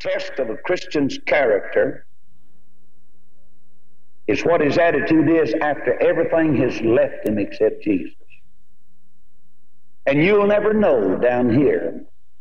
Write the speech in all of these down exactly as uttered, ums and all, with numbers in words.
test of a Christian's character is what his attitude is after everything has left him except Jesus. And you'll never know down here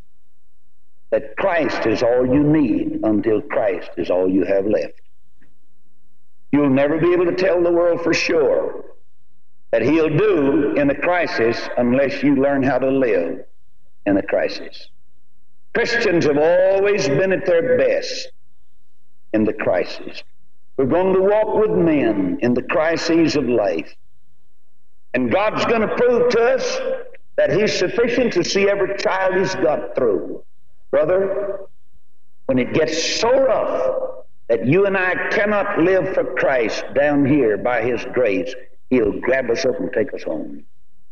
that Christ is all you need until Christ is all you have left. You'll never be able to tell the world for sure that he'll do in a crisis unless you learn how to live in a crisis. Christians have always been at their best in the crisis. We're going to walk with men in the crises of life. And God's going to prove to us that he's sufficient to see every child he's got through. Brother, when it gets so rough that you and I cannot live for Christ down here by his grace, he'll grab us up and take us home.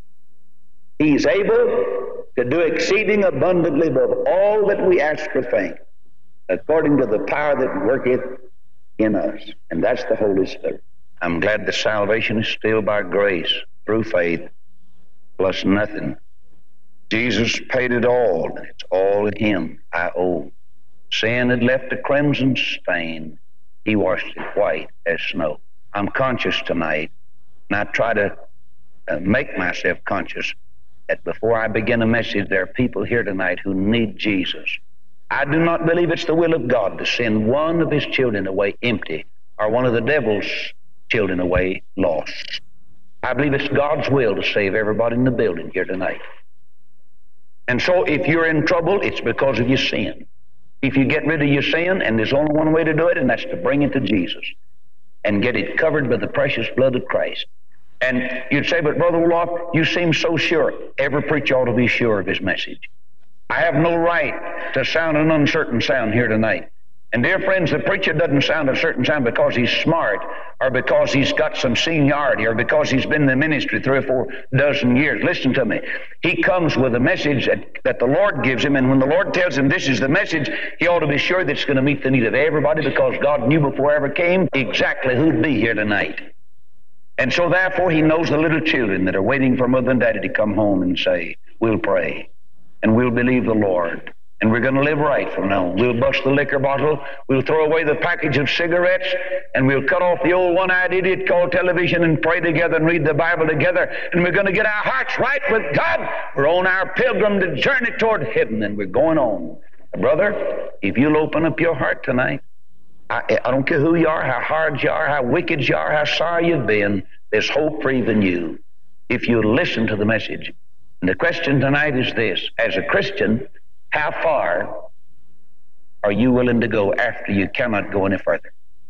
He's able to do exceeding abundantly above all that we ask or think, according to the power that worketh in us. And that's the Holy Spirit. I'm glad the salvation is still by grace, through faith, plus nothing. Jesus paid it all, and it's all in him I owe. Sin had left a crimson stain. He washed it white as snow. I'm conscious tonight, and I try to uh, make myself conscious that before I begin a message, there are people here tonight who need Jesus. I do not believe it's the will of God to send one of his children away empty or one of the devil's children away lost. I believe it's God's will to save everybody in the building here tonight. And so if you're in trouble, it's because of your sin. If you get rid of your sin, and there's only one way to do it, and that's to bring it to Jesus and get it covered by the precious blood of Christ. And you'd say, but Brother Wolof, you seem so sure. Every preacher ought to be sure of his message. I have no right to sound an uncertain sound here tonight. And dear friends, the preacher doesn't sound a certain sound because he's smart or because he's got some seniority or because he's been in the ministry three or four dozen years. Listen to me. He comes with a message that, that the Lord gives him, and when the Lord tells him this is the message, he ought to be sure that it's going to meet the need of everybody, because God knew before I ever came exactly who'd be here tonight. And so therefore he knows the little children that are waiting for mother and daddy to come home and say, we'll pray and we'll believe the Lord. And we're going to live right from now on. We'll bust the liquor bottle. We'll throw away the package of cigarettes. And we'll cut off the old one-eyed idiot called television and pray together and read the Bible together. And we're going to get our hearts right with God. We're on our pilgrim to journey toward heaven, and we're going on. Brother, if you'll open up your heart tonight, I, I don't care who you are, how hard you are, how wicked you are, how sorry you've been, there's hope for even you if you listen to the message. And the question tonight is this: as a Christian, how far are you willing to go after you cannot go any further?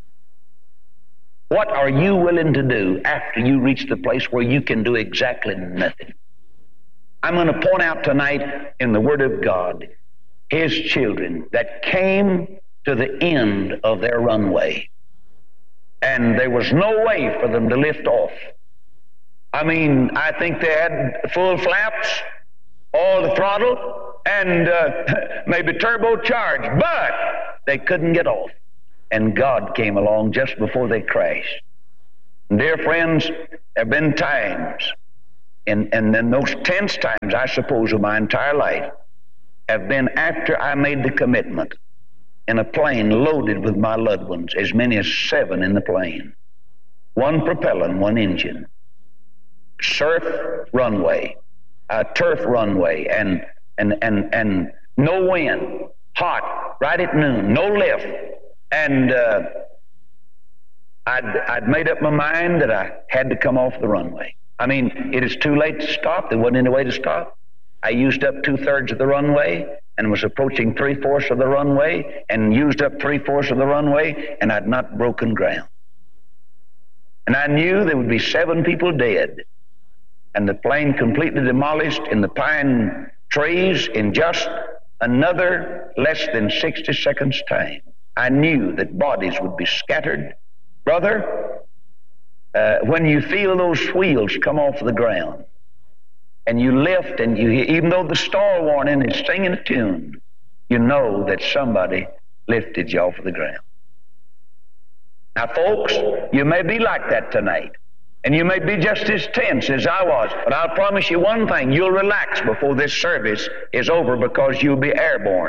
What are you willing to do after you reach the place where you can do exactly nothing? I'm going to point out tonight in the Word of God his children that came to the end of their runway, and there was no way for them to lift off. I mean, I think they had full flaps, all the throttle, and uh, maybe turbocharged, but they couldn't get off. And God came along just before they crashed. And dear friends, there have been times, and, and then those tense times, I suppose, of my entire life have been after I made the commitment in a plane loaded with my loved ones, as many as seven in the plane, one propeller and one engine, surf runway, a turf runway, and and and and no wind, hot, right at noon, no lift, and uh, I'd I'd made up my mind that I had to come off the runway. I mean, it is too late to stop. There wasn't any way to stop. I used up two-thirds of the runway and was approaching three-fourths of the runway and used up three-fourths of the runway, and I'd not broken ground. And I knew there would be seven people dead and the plane completely demolished in the pine trees in just another less than sixty seconds time. I knew that bodies would be scattered. Brother, uh, when you feel those wheels come off the ground, and you lift, and you hear, even though the star warning is singing a tune, you know that somebody lifted you off of the ground. Now, folks, you may be like that tonight, and you may be just as tense as I was, but I'll promise you one thing: you'll relax before this service is over, because you'll be airborne.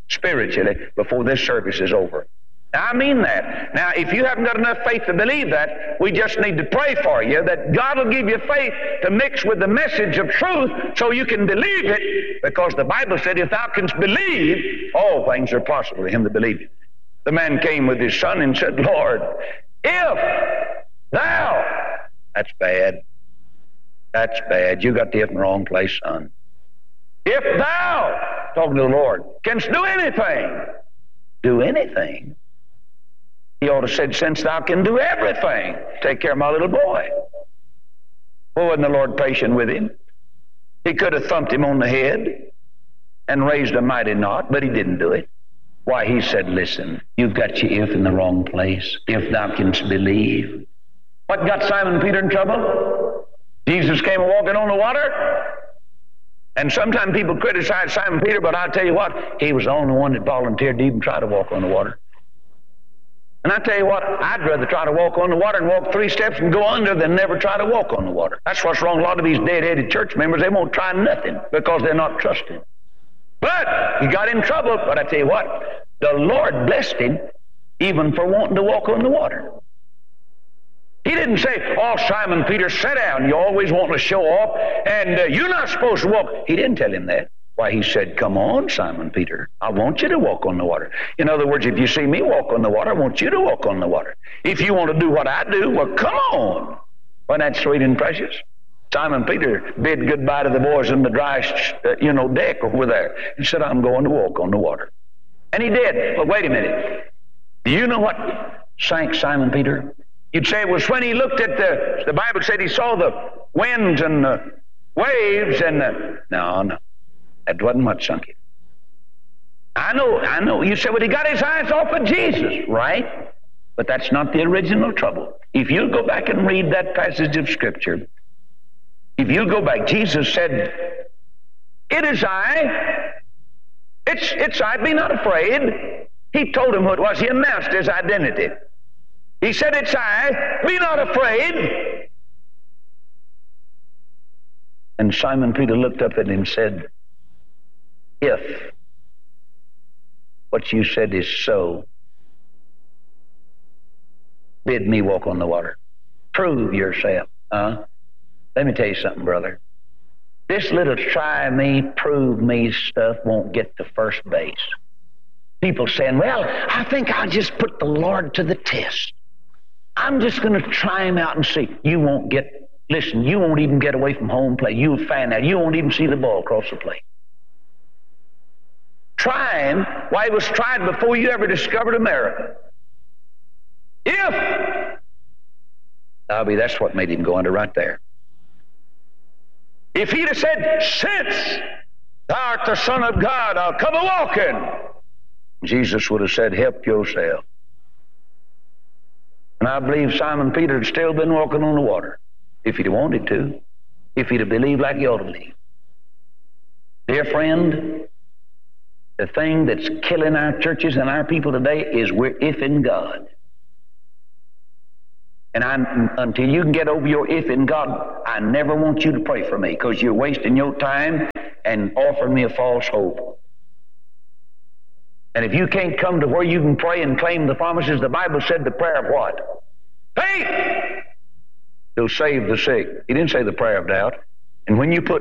spiritually before this service is over. Now, I mean that. Now, if you haven't got enough faith to believe that, we just need to pray for you that God will give you faith to mix with the message of truth so you can believe it, because the Bible said, if thou canst believe, all things are possible to him that believeth. The man came with his son and said, Lord, if thou, that's bad. That's bad. You got the if in the wrong place, son. If thou, talking to the Lord, canst do anything, do anything. He ought to have said, since thou can do everything, take care of my little boy. Well, wasn't the Lord patient with him? He could have thumped him on the head and raised a mighty knot, but he didn't do it. Why, he said, listen, you've got your if in the wrong place. If thou canst believe. What got Simon Peter in trouble? Jesus came walking on the water. And sometimes people criticize Simon Peter, but I'll tell you what, he was the only one that volunteered to even try to walk on the water. And I tell you what, I'd rather try to walk on the water and walk three steps and go under than never try to walk on the water. That's what's wrong. A lot of these dead-headed church members, they won't try nothing because they're not trusting. But he got in trouble. But I tell you what, the Lord blessed him even for wanting to walk on the water. He didn't say, oh, Simon Peter, sit down. You always want to show off, and uh, you're not supposed to walk. He didn't tell him that. Why, he said, come on, Simon Peter. I want you to walk on the water. In other words, if you see me walk on the water, I want you to walk on the water. If you want to do what I do, well, come on. Wasn't that sweet and precious? Simon Peter bid goodbye to the boys in the dry, uh, you know, deck over there. He said, I'm going to walk on the water. And he did. But wait a minute. Do you know what sank Simon Peter? You'd say it was when he looked at the, the Bible said he saw the winds and the waves and the, no, no, that wasn't what sunk him. I know, I know. You say, well, he got his eyes off of Jesus, right? But that's not the original trouble. If you'll go back and read that passage of Scripture, if you'll go back, Jesus said, it is I. It's, it's I, be not afraid. He told him who it was. He announced his identity. He said, it's I, be not afraid. And Simon Peter looked up at him and said, if what you said is so, bid me walk on the water. Prove yourself. Huh? Let me tell you something, brother. This little try me, prove me stuff won't get to first base. People saying, well, I think I'll just put the Lord to the test. I'm just going to try him out and see. You won't get, listen, you won't even get away from home plate. You'll find out. You won't even see the ball cross the plate. Try him. Why, it was tried before you ever discovered America. If, I'll be, that's what made him go under right there. If he'd have said, since thou art the Son of God, I'll come a-walking, Jesus would have said, help yourself. And I believe Simon Peter had still been walking on the water if he'd wanted to, if he'd have believed like he ought to believe. Dear friend, the thing that's killing our churches and our people today is we're if in God. And I, until you can get over your if in God, I never want you to pray for me, because you're wasting your time and offering me a false hope. And if you can't come to where you can pray and claim the promises, the Bible said the prayer of what? Faith! He'll save the sick. He didn't say the prayer of doubt. And when you put